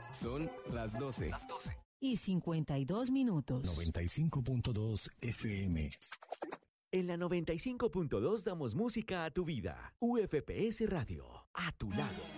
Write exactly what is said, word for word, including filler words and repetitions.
Son las doce. Las doce. Y cincuenta y dos minutos. noventa y cinco punto dos F M. En la noventa y cinco punto dos damos música a tu vida. U F P S Radio, a tu lado.